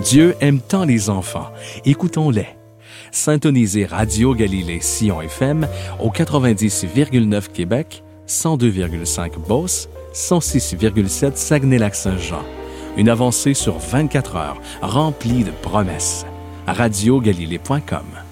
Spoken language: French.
Dieu aime tant les enfants. Écoutons-les. Syntonisez Radio Galilée Sion FM au 90,9 Québec, 102,5 Beauce, 106,7 Saguenay-Lac-Saint-Jean. Une avancée sur 24 heures, remplie de promesses. radiogalilée.com